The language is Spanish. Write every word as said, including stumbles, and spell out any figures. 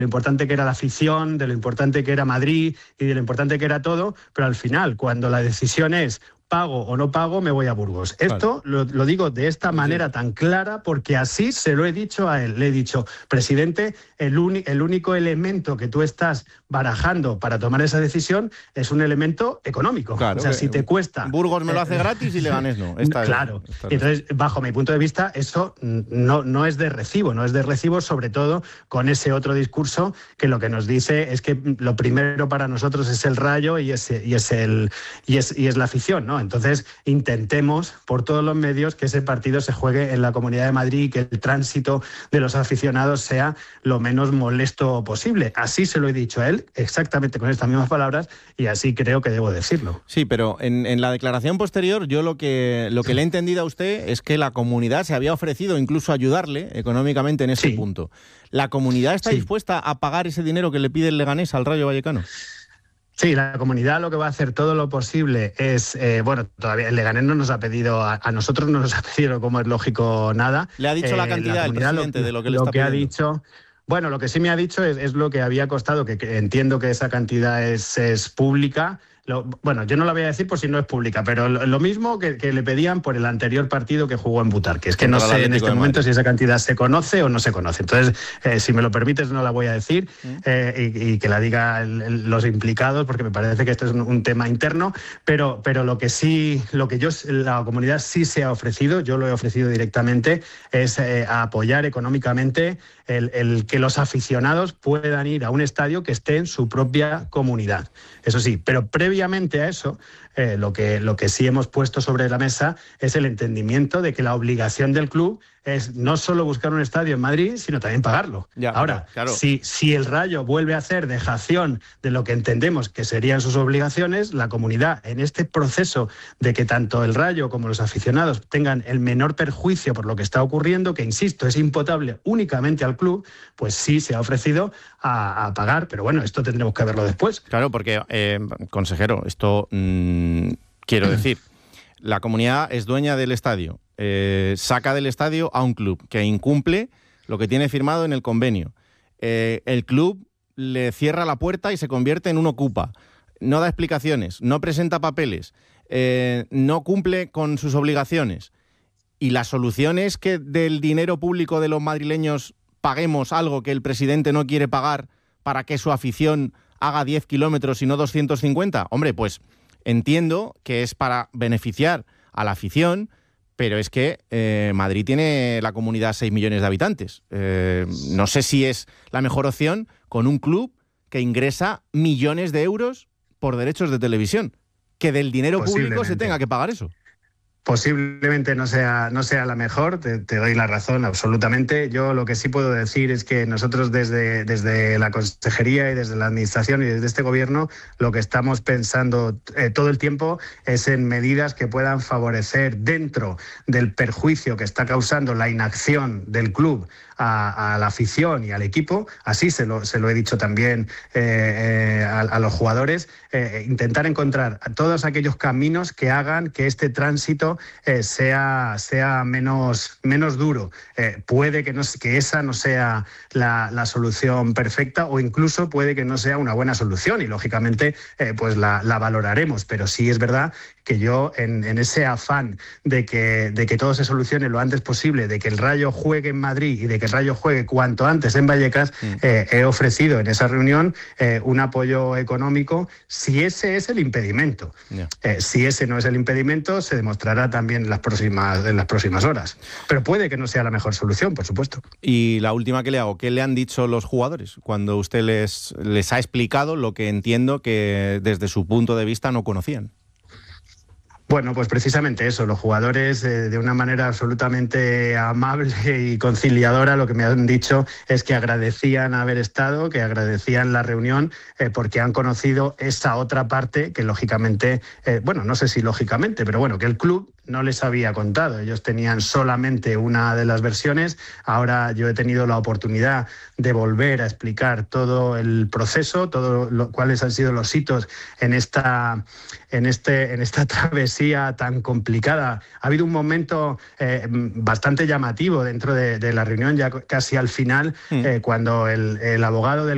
lo importante que era la afición, de lo importante que era Madrid y de lo importante que era todo, pero al final, cuando la decisión es pago o no pago, me voy a Burgos. Esto lo, lo digo de esta manera sí. tan clara porque así se lo he dicho a él. Le he dicho, presidente, el, uni, el único elemento que tú estás barajando para tomar esa decisión es un elemento económico. Claro, o sea, si te cuesta... Burgos me lo hace eh, gratis y Leganés no. Esta claro. Es, esta Entonces, bajo mi punto de vista, eso no, no es de recibo. No es de recibo, sobre todo con ese otro discurso que lo que nos dice es que lo primero para nosotros es el Rayo y es, y es, el, y es, y es la afición, ¿no? Entonces, intentemos por todos los medios que ese partido se juegue en la Comunidad de Madrid y que el tránsito de los aficionados sea lo menos molesto posible. Así se lo he dicho a él, exactamente con estas mismas palabras, y así creo que debo decirlo. Sí, pero en, en la declaración posterior, yo lo que, lo que le he entendido a usted es que la comunidad se había ofrecido incluso ayudarle económicamente en ese sí. punto. ¿La comunidad está sí. dispuesta a pagar ese dinero que le pide el Leganés al Rayo Vallecano? Sí, la comunidad lo que va a hacer todo lo posible es, eh, bueno, todavía el Leganés no nos ha pedido, a, a nosotros no nos ha pedido, como es lógico, nada. ¿Le ha dicho eh, la cantidad la el presidente lo, de lo que le lo está que pidiendo? ha dicho, bueno, lo que sí me ha dicho es, es lo que había costado, que, que entiendo que esa cantidad es, es pública. Lo, bueno, yo no la voy a decir por si no es pública, pero lo, lo mismo que, que le pedían por el anterior partido que jugó en Butarque. Es que no sé en este momento si esa cantidad se conoce o no se conoce. Entonces, eh, si me lo permites, no la voy a decir eh, y, y que la diga el, el, los implicados, porque me parece que esto es un, un tema interno. Pero, pero lo que sí, lo que yo, la comunidad sí se ha ofrecido, yo lo he ofrecido directamente, es eh, a apoyar económicamente el, el que los aficionados puedan ir a un estadio que esté en su propia comunidad. Eso sí, pero previamente a eso, eh, lo que, lo que sí hemos puesto sobre la mesa es el entendimiento de que la obligación del club es no solo buscar un estadio en Madrid, sino también pagarlo. Ya, Ahora, claro. si, si el Rayo vuelve a hacer dejación de lo que entendemos que serían sus obligaciones, la comunidad, en este proceso de que tanto el Rayo como los aficionados tengan el menor perjuicio por lo que está ocurriendo, que insisto, es imputable únicamente al club, pues sí se ha ofrecido a, a pagar, pero bueno, esto tendremos que verlo después. Claro, porque, eh, consejero, esto mmm, quiero decir, la comunidad es dueña del estadio. Eh, saca del estadio a un club que incumple lo que tiene firmado en el convenio. Eh, el club le cierra la puerta y se convierte en un ocupa. No da explicaciones, no presenta papeles, eh, no cumple con sus obligaciones. Y la solución es que del dinero público de los madrileños paguemos algo que el presidente no quiere pagar para que su afición haga diez kilómetros y no doscientos cincuenta. Hombre, pues entiendo que es para beneficiar a la afición, pero es que eh, Madrid tiene la comunidad seis millones de habitantes. Eh, no sé si es la mejor opción con un club que ingresa millones de euros por derechos de televisión. Que del dinero público se tenga que pagar eso. Posiblemente no sea, no sea la mejor, te, te doy la razón absolutamente. Yo lo que sí puedo decir es que nosotros desde, desde la Consejería y desde la Administración y desde este Gobierno lo que estamos pensando eh, todo el tiempo es en medidas que puedan favorecer dentro del perjuicio que está causando la inacción del club a, a la afición y al equipo, así se lo, se lo he dicho también eh, eh, a, a los jugadores, eh, intentar encontrar todos aquellos caminos que hagan que este tránsito eh, sea, sea menos, menos duro. Eh, puede que, no, que esa no sea la, la solución perfecta o incluso puede que no sea una buena solución y lógicamente eh, pues la, la valoraremos, pero sí es verdad que yo en, en ese afán de que, de que todo se solucione lo antes posible, de que el Rayo juegue en Madrid y de que el Rayo juegue cuanto antes en Vallecas, mm. eh, he ofrecido en esa reunión eh, un apoyo económico si ese es el impedimento. Yeah. Eh, si ese no es el impedimento, se demostrará también en las próximas, en las próximas horas. Pero puede que no sea la mejor solución, por supuesto. Y la última que le hago, ¿qué le han dicho los jugadores cuando usted les, les ha explicado lo que entiendo que desde su punto de vista no conocían? Bueno, pues precisamente eso, los jugadores eh, de una manera absolutamente amable y conciliadora lo que me han dicho es que agradecían haber estado, que agradecían la reunión eh, porque han conocido esa otra parte que lógicamente, eh, bueno, no sé si lógicamente, pero bueno, que el club no les había contado. Ellos tenían solamente una de las versiones. Ahora yo he tenido la oportunidad de volver a explicar todo el proceso, todo lo, cuáles han sido los hitos en esta, en este, en esta travesía tan complicada. Ha habido un momento eh, bastante llamativo dentro de, de la reunión, ya casi al final, mm. eh, cuando el, el abogado del